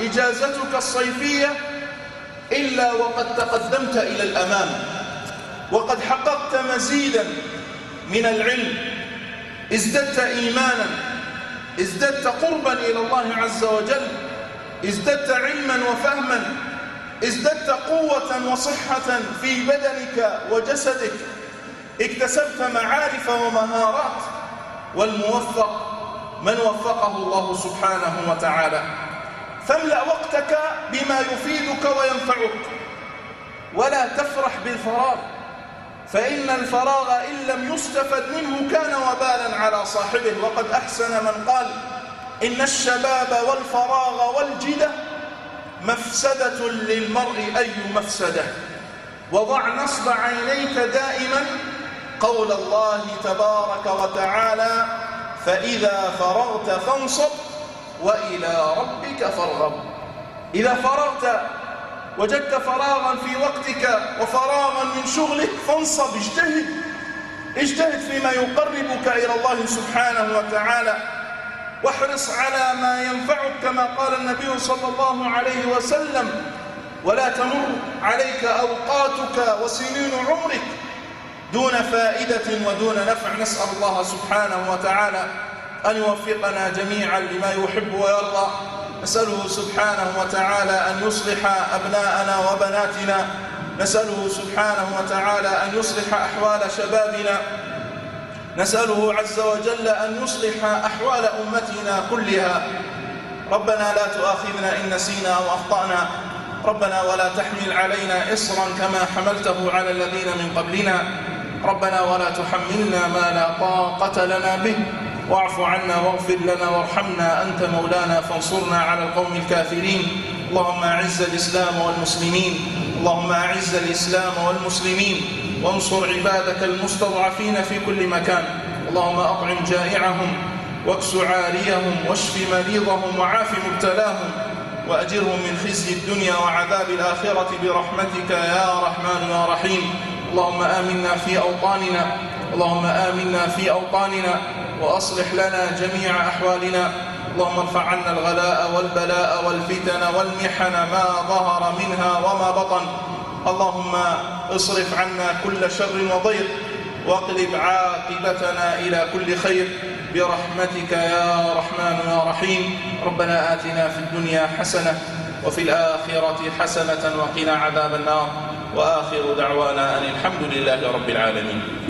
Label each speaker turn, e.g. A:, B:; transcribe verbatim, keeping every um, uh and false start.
A: إجازتك الصيفية إلا وقد تقدمت إلى الأمام، وقد حققت مزيدا من العلم، ازددت إيمانا، ازددت قربا إلى الله عز وجل، ازددت علما وفهما، ازددت قوة وصحة في بدنك وجسدك، اكتسبت معارف ومهارات. والموفق من وفقه الله سبحانه وتعالى. فاملأ وقتك بما يفيدك وينفعك، ولا تفرح بالفراغ، فإن الفراغ إن لم يستفد منه كان وبالا على صاحبه. وقد أحسن من قال: إن الشباب والفراغ والجدة مفسدة للمرء أي مفسدة. وضع نصب عينيك دائما قول الله تبارك وتعالى: فإذا فرغت فانصب وإلى ربك فارغب. إذا فرغت وجدت فراغا في وقتك وفراغا من شغلك فانصب، اجتهد اجتهد فيما يقربك إلى الله سبحانه وتعالى، واحرص على ما ينفعك كما قال النبي صلى الله عليه وسلم: ولا تمر عليك أوقاتك وسنين عمرك دون فائدة ودون نفع. نسأل الله سبحانه وتعالى أن يوفقنا جميعا لما يحب ويرضى. نسأله سبحانه وتعالى أن يصلح أبناءنا وبناتنا، نسأله سبحانه وتعالى أن يصلح أحوال شبابنا، نسأله عز وجل أن يصلح أحوال أمتنا كلها. ربنا لا تؤاخذنا إن نسينا أو أخطأنا، ربنا ولا تحمل علينا إصرا كما حملته على الذين من قبلنا، ربنا ولا تحملنا ما لا طاقة لنا به، واعف عنا واغفر لنا وارحمنا، أنت مولانا فانصرنا على القوم الكافرين. اللهم أعز الإسلام والمسلمين، اللهم أعز الإسلام والمسلمين، وانصر عبادك المستضعفين في كل مكان. اللهم أطعم جائعهم واكس عاريهم واشف مريضهم وعاف مبتلاهم، وأجرهم من خزي الدنيا وعذاب الآخرة برحمتك يا رحمن يا رحيم. اللهم آمنا في أوطاننا، اللهم آمنا في أوطاننا وأصلح لنا جميع أحوالنا. اللهم ارفع عنا الغلاء والبلاء والفتن والمحن ما ظهر منها وما بطن. اللهم اصرف عنا كل شر وضيق، واقلب عاقبتنا إلى كل خير برحمتك يا رحمن يا رحيم. ربنا آتنا في الدنيا حسنة وفي الآخرة حسنة وقنا عذاب النار، وآخر دعوانا أن الحمد لله رب العالمين.